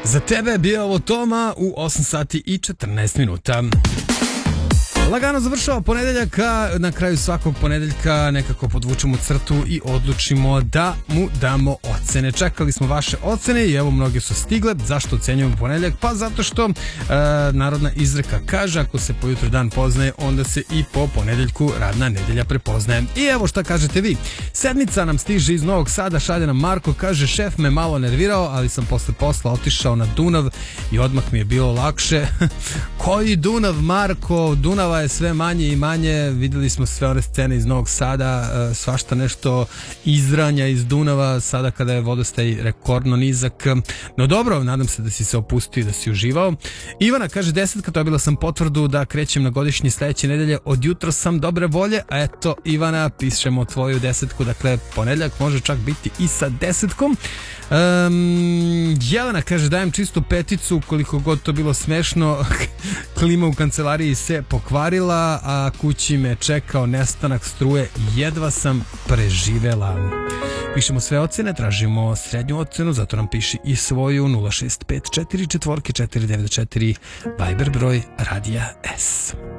Za tebe je bio ovo Toma u 8 sati i 14 minuta. Lagano završava ponedeljak, a na kraju svakog ponedeljka nekako podvučemo crtu i odlučimo da mu damo ocene. Čekali smo vaše ocene i evo mnoge su stigle. Zašto ocenjujemo ponedeljak? Pa zato što narodna izreka kaže ako se po jutru dan poznaje, onda se i po ponedeljku radna nedelja prepoznaje. I evo šta kažete vi. Sedmica nam stiže iz Novog Sada, šalje nam Marko, kaže šef me malo nervirao, ali sam posle posla otišao na Dunav i odmah mi je bilo lakše. Koji Dunav, Marko? Dunava je sve manje i manje, videli smo sve ove scene iz Novog Sada, svašta nešto izranja iz Dunava, sada kada je vodostaj rekordno nizak. No dobro, nadam se da si se opustio i da si uživao. Ivana kaže 10, dobila sam potvrdu da krećem na godišnji sledeće nedelje, od jutra sam dobre volje, a eto Ivana, pišemo tvoju 10, dakle ponedeljak može čak biti i sa 10. Jelena kaže dajem čistu 5, koliko god to bilo smešno. Klima u kancelariji se pokvarila, a kući me čekao nestanak struje, jedva sam preživela. Pišemo sve ocene, tražimo srednju ocenu, zato nam piši i svoju 065 44 494 Viber broj Radija S.